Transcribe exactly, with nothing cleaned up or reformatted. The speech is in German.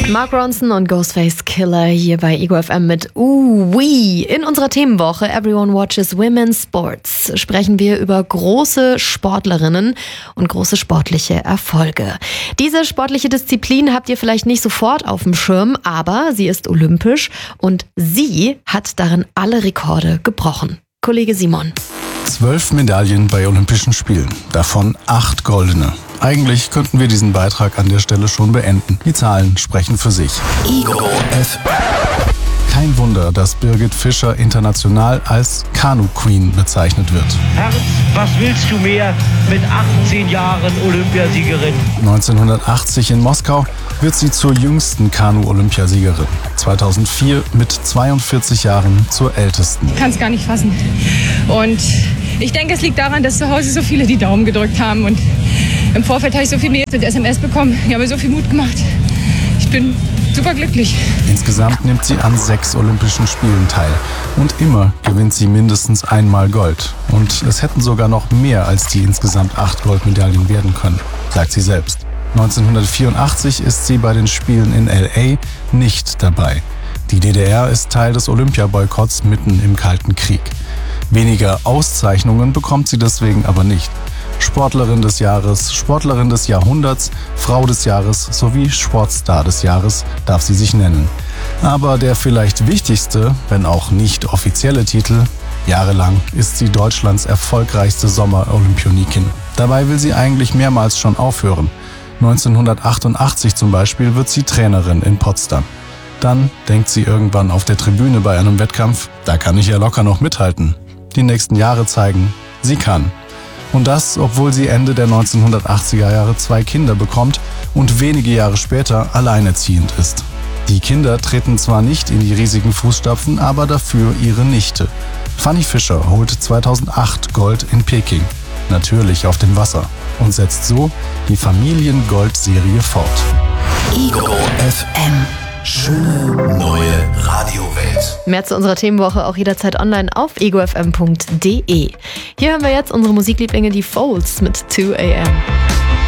Mark Ronson und Ghostface Killah hier bei Ego F M mit Ooh-Wee. In unserer Themenwoche Everyone Watches Women's Sports sprechen wir über große Sportlerinnen und große sportliche Erfolge. Diese sportliche Disziplin habt ihr vielleicht nicht sofort auf dem Schirm, aber sie ist olympisch und sie hat darin alle Rekorde gebrochen. Kollege Simon. Zwölf Medaillen bei Olympischen Spielen, davon acht goldene. Eigentlich könnten wir diesen Beitrag an der Stelle schon beenden. Die Zahlen sprechen für sich. Ego F M. Kein Wunder, dass Birgit Fischer international als Kanu-Queen bezeichnet wird. Herz, was willst du mehr mit achtzehn Jahren Olympiasiegerin? neunzehnhundertachtzig in Moskau wird sie zur jüngsten Kanu-Olympiasiegerin. zweitausendvier mit zweiundvierzig Jahren zur ältesten. Ich kann es gar nicht fassen. Und ich denke, es liegt daran, dass zu Hause so viele die Daumen gedrückt haben. Und im Vorfeld habe ich so viel Mails und S M S bekommen. Die haben mir so viel Mut gemacht. Ich bin super glücklich. Insgesamt nimmt sie an sechs Olympischen Spielen teil. Und immer gewinnt sie mindestens einmal Gold. Und es hätten sogar noch mehr als die insgesamt acht Goldmedaillen werden können, sagt sie selbst. neunzehnhundertvierundachtzig ist sie bei den Spielen in L A nicht dabei. Die D D R ist Teil des Olympiaboykotts mitten im Kalten Krieg. Weniger Auszeichnungen bekommt sie deswegen aber nicht. Sportlerin des Jahres, Sportlerin des Jahrhunderts, Frau des Jahres sowie Sportstar des Jahres darf sie sich nennen. Aber der vielleicht wichtigste, wenn auch nicht offizielle Titel: jahrelang ist sie Deutschlands erfolgreichste Sommer-Olympionikin. Dabei will sie eigentlich mehrmals schon aufhören. neunzehnhundertachtundachtzig zum Beispiel wird sie Trainerin in Potsdam. Dann denkt sie irgendwann auf der Tribüne bei einem Wettkampf: da kann ich ja locker noch mithalten. Die nächsten Jahre zeigen, sie kann. Und das, obwohl sie Ende der neunzehnhundertachtziger Jahre zwei Kinder bekommt und wenige Jahre später alleinerziehend ist. Die Kinder treten zwar nicht in die riesigen Fußstapfen, aber dafür ihre Nichte. Fanny Fischer holt zweitausendacht Gold in Peking, natürlich auf dem Wasser, und setzt so die Familiengold-Serie fort. Ego F M. Schöne neue Radiowelt. Mehr zu unserer Themenwoche auch jederzeit online auf ego f m punkt d e. Hier hören wir jetzt unsere Musiklieblinge, die Folds mit two a m